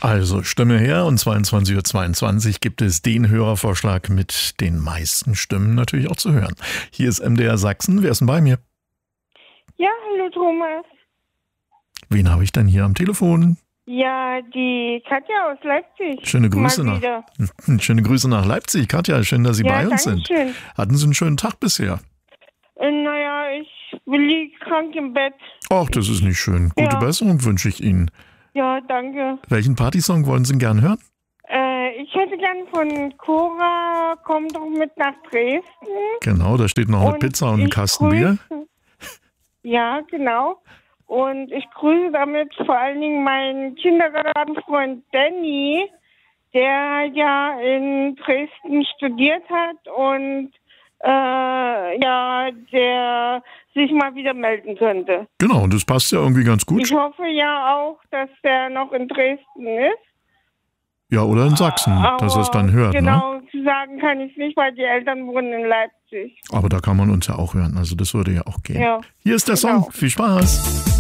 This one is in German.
Also Stimme her und 22:22 Uhr gibt es den Hörervorschlag mit den meisten Stimmen natürlich auch zu hören. Hier ist MDR Sachsen. Wer ist denn bei mir? Ja, hallo Thomas. Wen habe ich denn hier am Telefon? Ja, die Katja aus Leipzig. Schöne Grüße nach Leipzig. Katja, schön, dass Sie bei uns sind. Schön. Hatten Sie einen schönen Tag bisher? Naja, ich liege krank im Bett. Ach, das ist nicht schön. Gute Besserung wünsche ich Ihnen. Ja, danke. Welchen Partysong wollen Sie gern hören? Ich hätte gern von Cora, komm doch mit nach Dresden. Genau, da steht noch eine Pizza und ein Kasten Bier. Ja, genau. Und ich grüße damit vor allen Dingen meinen Kindergartenfreund Danny, der ja in Dresden studiert hat und der sich mal wieder melden könnte. Genau, und das passt ja irgendwie ganz gut. Ich hoffe ja auch, dass der noch in Dresden ist. Ja, oder in Sachsen, dass er es dann hört. Genau, ne? zu sagen kann ich es nicht, weil die Eltern wohnen in Leipzig. Aber da kann man uns ja auch hören, also das würde ja auch gehen. Ja, Hier ist der Song, viel Spaß.